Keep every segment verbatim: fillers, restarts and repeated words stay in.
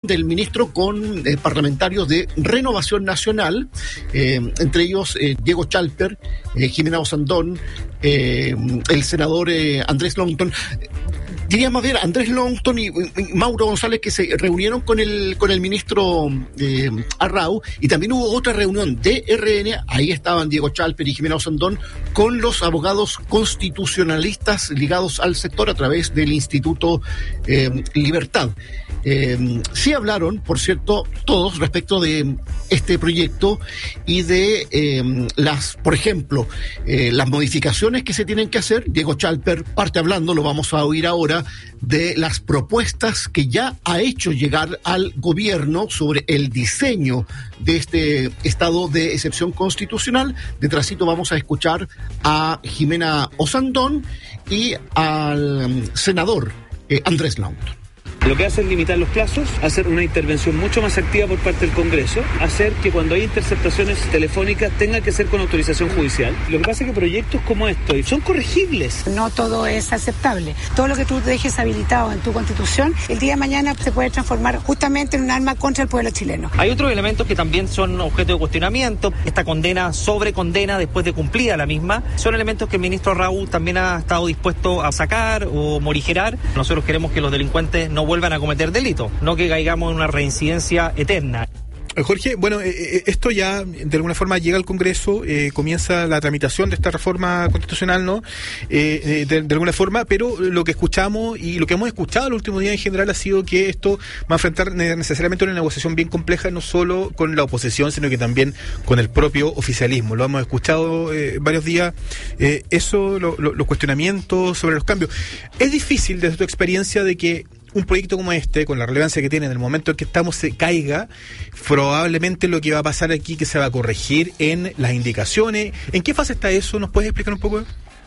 del ministro con eh, parlamentarios de Renovación Nacional, eh, entre ellos eh, Diego Chalper, eh, Jimena Osandón, eh, el senador eh, Andrés Longton. Diríamos ver Andrés Longton y, y Mauro González, que se reunieron con el con el ministro eh, Arrau, y también hubo otra reunión de R N, ahí estaban Diego Chalper y Jimena Osandón, con los abogados constitucionalistas ligados al sector a través del Instituto eh, Libertad. Eh, sí hablaron, por cierto, todos respecto de este proyecto y de eh, las, por ejemplo, eh, las modificaciones que se tienen que hacer. Diego Chalper parte hablando, lo vamos a oír ahora, de las propuestas que ya ha hecho llegar al gobierno sobre el diseño de este estado de excepción constitucional. Detrásito vamos a escuchar a Jimena Osandón y al um, senador eh, Andrés Longton. Lo que hace es limitar los plazos, hacer una intervención mucho más activa por parte del Congreso, hacer que cuando hay interceptaciones telefónicas tenga que ser con autorización judicial. Lo que pasa es que proyectos como estos son corregibles. No todo es aceptable. Todo lo que tú dejes habilitado en tu Constitución, el día de mañana se puede transformar justamente en un arma contra el pueblo chileno. Hay otros elementos que también son objeto de cuestionamiento. Esta condena sobre condena después de cumplida la misma, son elementos que el ministro Raúl también ha estado dispuesto a sacar o morigerar. Nosotros queremos que los delincuentes no vuelvan a cometer delitos, no que caigamos en una reincidencia eterna. Jorge, bueno, eh, esto ya de alguna forma llega al Congreso, eh, comienza la tramitación de esta reforma constitucional, ¿no? Eh, de, de alguna forma, pero lo que escuchamos y lo que hemos escuchado el último día en general ha sido que esto va a enfrentar necesariamente una negociación bien compleja, no solo con la oposición, sino que también con el propio oficialismo. Lo hemos escuchado eh, varios días, eh, eso, lo, lo, los cuestionamientos sobre los cambios. Es difícil desde tu experiencia de que un proyecto como este, con la relevancia que tiene en el momento en que estamos, se caiga. Probablemente lo que va a pasar aquí, que se va a corregir en las indicaciones. ¿En qué fase está eso? ¿Nos puedes explicar un poco?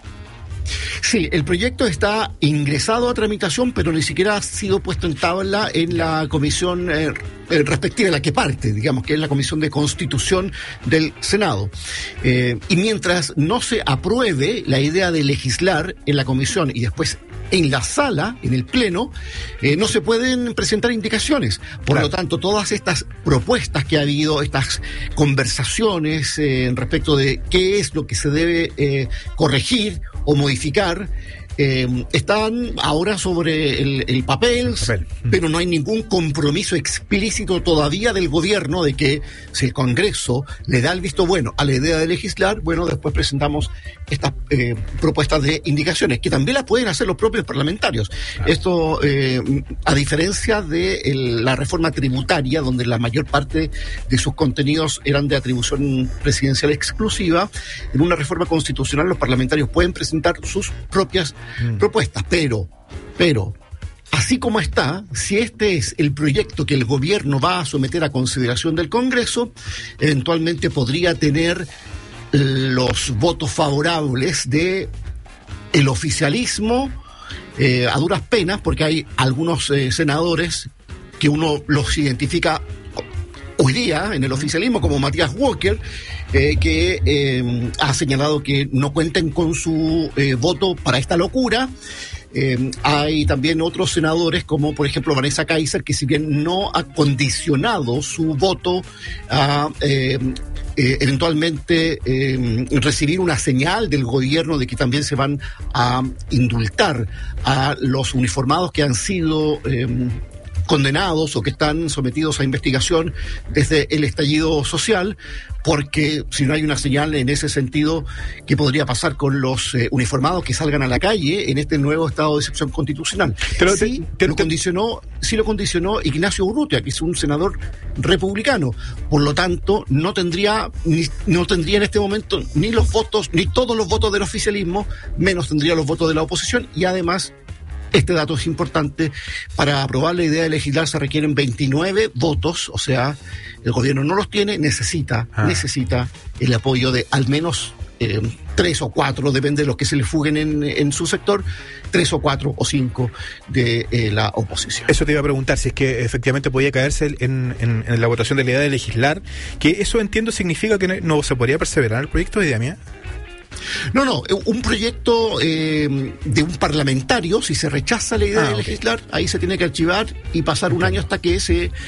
Sí, el proyecto está ingresado a tramitación, pero ni siquiera ha sido puesto en tabla en la comisión eh, respectiva de la que parte, digamos, que es la Comisión de Constitución del Senado. Eh, y mientras no se apruebe la idea de legislar en la comisión y después en la sala, en el pleno, eh, no se pueden presentar indicaciones. Por claro. lo tanto, todas estas propuestas que ha habido, estas conversaciones eh, respecto de qué es lo que se debe eh, corregir o modificar, eh, están ahora sobre el, el papel, papel, pero no hay ningún compromiso explícito todavía del gobierno de que si el Congreso le da el visto bueno a la idea de legislar, bueno, después presentamos estas eh, propuestas de indicaciones, que también las pueden hacer los propios parlamentarios. Claro. Esto, eh, a diferencia de el, la reforma tributaria, donde la mayor parte de sus contenidos eran de atribución presidencial exclusiva, en una reforma constitucional los parlamentarios pueden presentar sus propias mm. propuestas, pero, pero, así como está, si este es el proyecto que el gobierno va a someter a consideración del Congreso, eventualmente podría tener los votos favorables de el oficialismo, eh, a duras penas, porque hay algunos eh, senadores que uno los identifica hoy día en el oficialismo como Matías Walker, eh, que eh, ha señalado que no cuenten con su eh, voto para esta locura. Eh, hay también otros senadores como por ejemplo Vanessa Kaiser, que si bien no ha condicionado su voto a eh, eh, eventualmente eh, recibir una señal del gobierno de que también se van a indultar a los uniformados que han sido eh, condenados o que están sometidos a investigación desde el estallido social, porque si no hay una señal en ese sentido, ¿qué podría pasar con los eh, uniformados que salgan a la calle en este nuevo estado de excepción constitucional? Pero sí, te, te, lo condicionó, sí lo condicionó Ignacio Urrutia, que es un senador republicano. Por lo tanto, no tendría ni, no tendría en este momento ni los votos, ni todos los votos del oficialismo, menos tendría los votos de la oposición, y además este dato es importante: para aprobar la idea de legislar se requieren veintinueve votos, o sea, el gobierno no los tiene, necesita, ah. necesita el apoyo de al menos eh, tres o cuatro, depende de los que se le fuguen en, en su sector, tres o cuatro o cinco de eh, la oposición. Eso te iba a preguntar, si es que efectivamente podía caerse en, en, en la votación de la idea de legislar, que eso entiendo significa que no, no se podría perseverar el proyecto, idea mía. No, no, un proyecto eh, de un parlamentario, si se rechaza la idea ah, de legislar, okay. ahí se tiene que archivar y pasar okay. un año hasta que se